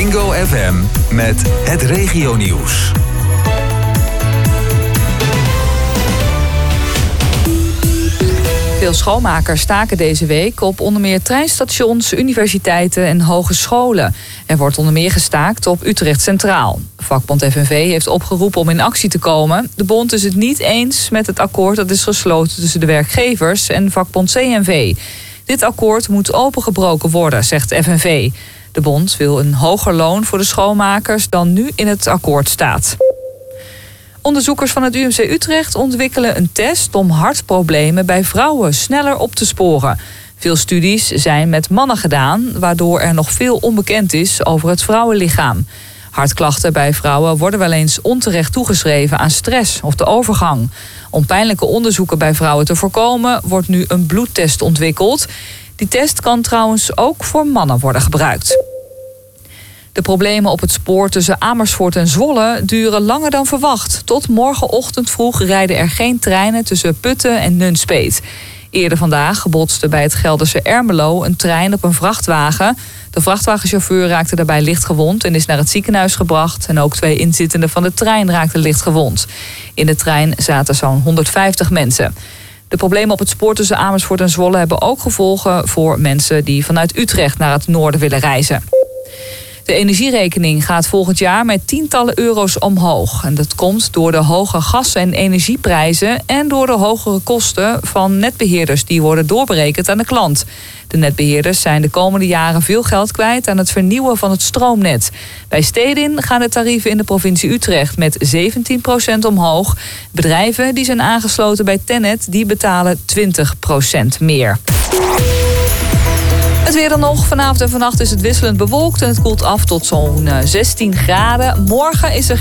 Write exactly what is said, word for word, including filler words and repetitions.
Wingo F M met het regionieuws. Veel schoonmakers staken deze week op onder meer treinstations, universiteiten en hogescholen. Er wordt onder meer gestaakt op Utrecht Centraal. Vakbond F N V heeft opgeroepen om in actie te komen. De bond is het niet eens met het akkoord dat is gesloten tussen de werkgevers en vakbond C N V. Dit akkoord moet opengebroken worden, zegt F N V. De bond wil een hoger loon voor de schoonmakers dan nu in het akkoord staat. Onderzoekers van het U M C Utrecht ontwikkelen een test om hartproblemen bij vrouwen sneller op te sporen. Veel studies zijn met mannen gedaan, waardoor er nog veel onbekend is over het vrouwenlichaam. Hartklachten bij vrouwen worden wel eens onterecht toegeschreven aan stress of de overgang. Om pijnlijke onderzoeken bij vrouwen te voorkomen, wordt nu een bloedtest ontwikkeld. Die test kan trouwens ook voor mannen worden gebruikt. De problemen op het spoor tussen Amersfoort en Zwolle duren langer dan verwacht. Tot morgenochtend vroeg rijden er geen treinen tussen Putten en Nunspeet. Eerder vandaag botste bij het Gelderse Ermelo een trein op een vrachtwagen. De vrachtwagenchauffeur raakte daarbij licht gewond en is naar het ziekenhuis gebracht. En ook twee inzittenden van de trein raakten licht gewond. In de trein zaten zo'n honderdvijftig mensen. De problemen op het spoor tussen Amersfoort en Zwolle hebben ook gevolgen voor mensen die vanuit Utrecht naar het noorden willen reizen. De energierekening gaat volgend jaar met tientallen euro's omhoog. En dat komt door de hoge gas- en energieprijzen en door de hogere kosten van netbeheerders die worden doorberekend aan de klant. De netbeheerders zijn de komende jaren veel geld kwijt aan het vernieuwen van het stroomnet. Bij Stedin gaan de tarieven in de provincie Utrecht met zeventien procent omhoog. Bedrijven die zijn aangesloten bij Tennet die betalen twintig procent meer. Het weer dan nog. Vanavond en vannacht is het wisselend bewolkt en het koelt af tot zo'n zestien graden. Morgen is er